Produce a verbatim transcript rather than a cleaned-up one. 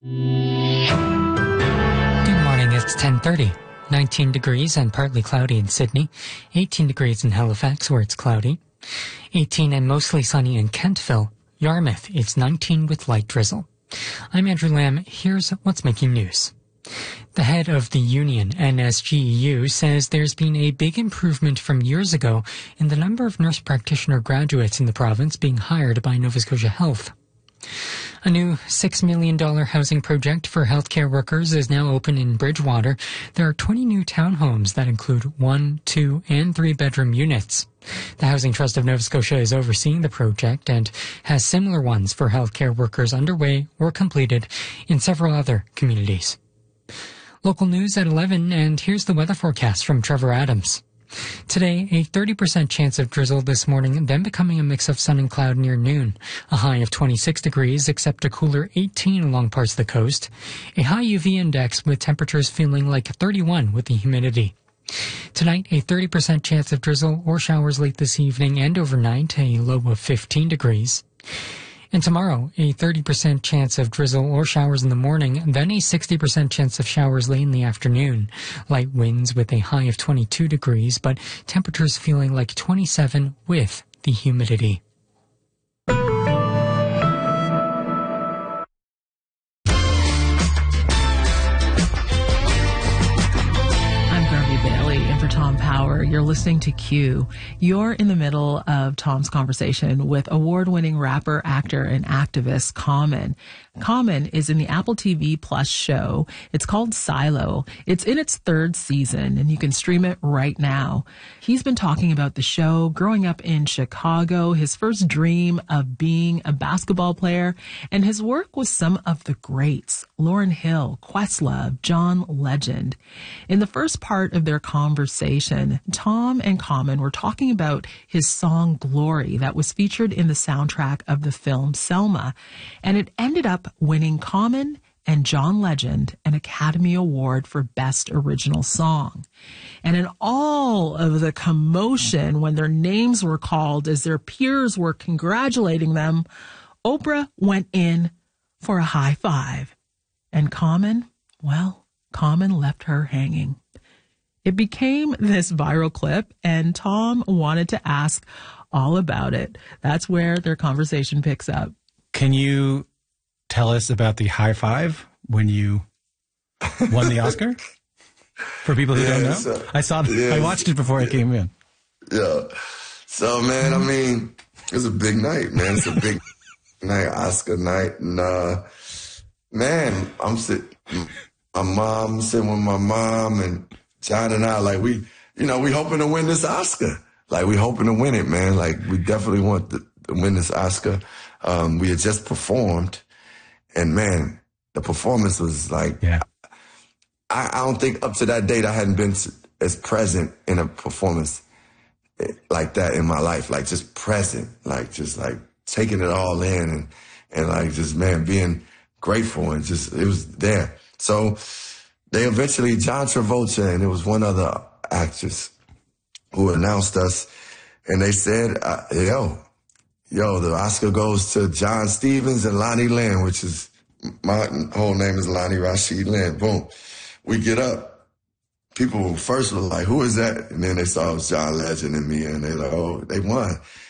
Good morning, it's ten thirty. nineteen degrees and partly cloudy in Sydney. eighteen degrees in Halifax, where it's cloudy. eighteen and mostly sunny in Kentville. Yarmouth, it's nineteen with light drizzle. I'm Andrew Lamb. Here's what's making news. The head of the union, N S G E U, says there's been a big improvement from years ago in the number of nurse practitioner graduates in the province being hired by Nova Scotia Health. A new six million dollars housing project for healthcare workers is now open in Bridgewater. There are twenty new townhomes that include one, two, and three-bedroom units. The Housing Trust of Nova Scotia is overseeing the project and has similar ones for healthcare workers underway or completed in several other communities. Local news at eleven, and here's the weather forecast from Trevor Adams. Today, a thirty percent chance of drizzle this morning, then becoming a mix of sun and cloud near noon. A high of twenty-six degrees, except a cooler eighteen along parts of the coast. A high U V index with temperatures feeling like thirty-one with the humidity. Tonight, a thirty percent chance of drizzle or showers late this evening and overnight, a low of fifteen degrees. And tomorrow, a thirty percent chance of drizzle or showers in the morning, then a sixty percent chance of showers late in the afternoon. Light winds with a high of twenty-two degrees, but temperatures feeling like twenty-seven with the humidity. For Tom Power, you're listening to Q. You're in the middle of Tom's conversation with award-winning rapper, actor, and activist Common. Common is in the Apple T V Plus show. It's called Silo. It's in its third season, and you can stream it right now. He's been talking about the show, growing up in Chicago, his first dream of being a basketball player, and his work with some of the greats, Lauryn Hill, Questlove, John Legend. In the first part of their conversation, Tom and Common were talking about his song Glory that was featured in the soundtrack of the film Selma, and it ended up winning Common and John Legend an Academy Award for Best Original Song. And in all of the commotion when their names were called as their peers were congratulating them, Oprah went in for a high five. And Common, well, Common left her hanging. It became this viral clip, and Tom wanted to ask all about it. That's where their conversation picks up. Can you tell us about the high five when you won the Oscar? For people who yeah, don't know, so, I saw. The, yeah, I watched it before yeah, I came in. Yeah. So, man, I mean, it's a big night, man. It's a big night, Oscar night, and uh, man, I'm sitting. My mom sitting with my mom, and John and I, like we, you know, we hoping to win this Oscar. Like we hoping to win it, man. Like we definitely want to, to win this Oscar. Um, we had just performed. And man, the performance was like, yeah. I, I don't think up to that date I hadn't been as present in a performance like that in my life. Like just present, like just like taking it all in and, and like just, man, being grateful and just, it was there. So they eventually, John Travolta and there was one other actress who announced us and they said, uh, yo, Yo, the Oscar goes to John Stevens and Lonnie Lynn, which is, my whole name is Lonnie Rashid Lynn. Boom. We get up. People first were like, who is that? And then they saw it was John Legend and me, and they like, oh, they won.